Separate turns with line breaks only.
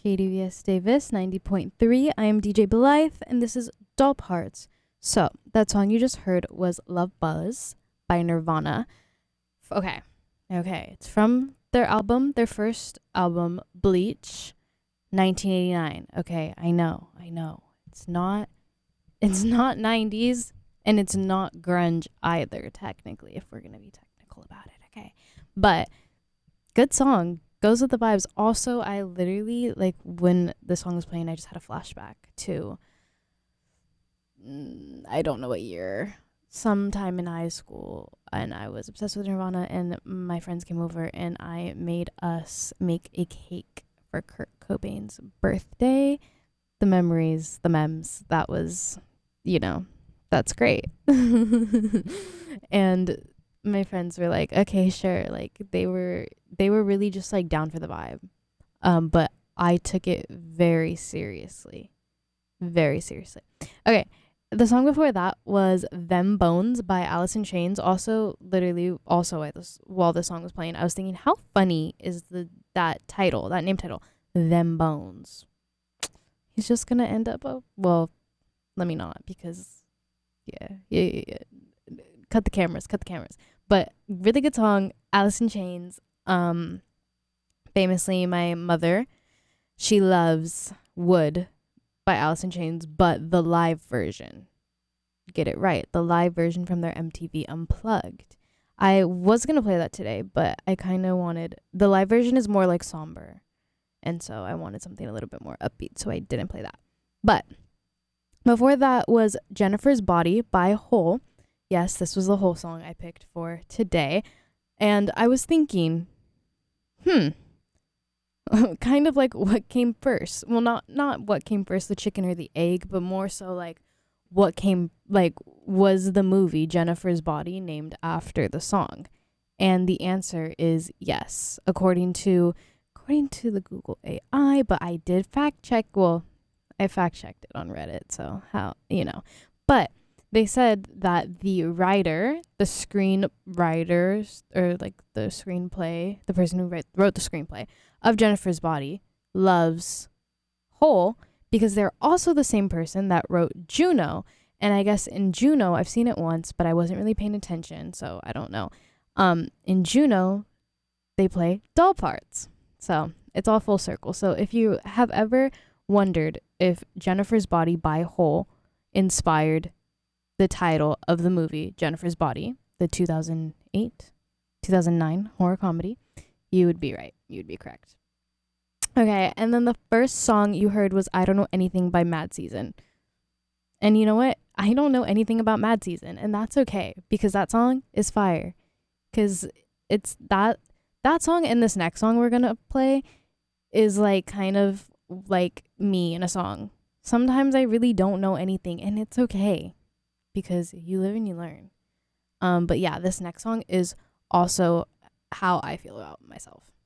KDVS Davis 90.3. I am DJ Blythe, and this is Doll Parts. So, that song you just heard was Love Buzz by Nirvana. Okay. It's from their first album, Bleach, 1989. Okay, I know. It's not 90s, and it's not grunge either, technically, if we're going to be technical about it, okay? But, good song. Goes with the vibes. Also, I literally, like, when the song was playing, I just had a flashback to, I don't know what year, sometime in high school, and I was obsessed with Nirvana, and my friends came over, and I made us make a cake for Kurt Cobain's birthday. The memories, the memes, that was, that's great. And my friends were like, okay, sure. Like, they were really just like down for the vibe. But I took it very seriously. Very seriously. Okay. The song before that was Them Bones by Alice in Chains. Also, literally, while the song was playing, I was thinking, how funny is that name title, Them Bones? He's just gonna end up well, let me not, because yeah. Cut the cameras. But really good song, Alice in Chains. Famously, my mother, she loves Wood by Alice in Chains, but the live version. Get it right. The live version from their MTV Unplugged. I was going to play that today, but I kind of wanted... The live version is more like somber, and so I wanted something a little bit more upbeat, so I didn't play that. But before that was Jennifer's Body by Hole. Yes, this was the whole song I picked for today. And I was thinking, kind of like what came first. Well, not what came first, the chicken or the egg, but more so like was the movie Jennifer's Body named after the song? And the answer is yes, according to the Google AI, but I did fact check. Well, I fact checked it on Reddit, so But they said that the screenwriters, or like the screenplay, the person who wrote the screenplay of Jennifer's Body loves Hole because they're also the same person that wrote Juno. And I guess in Juno, I've seen it once, but I wasn't really paying attention, so I don't know. In Juno, they play doll parts. So it's all full circle. So if you have ever wondered if Jennifer's Body by Hole inspired the title of the movie Jennifer's Body, the 2009 horror comedy, you would be right. You would be correct. Okay, and then the first song you heard was I Don't Know Anything by Mad Season. And you know what? I don't know anything about Mad Season, and that's okay, because that song is fire. Because it's that song and this next song we're going to play is like kind of like me in a song. Sometimes I really don't know anything, and it's okay, because you live and you learn. But yeah, this next song is also how I feel about myself.